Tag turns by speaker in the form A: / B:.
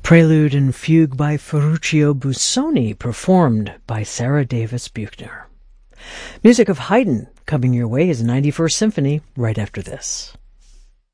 A: Prelude and Fugue by Ferruccio Busoni, performed by Sarah Davis Buchner. Music of Haydn coming your way is 91st Symphony right after this.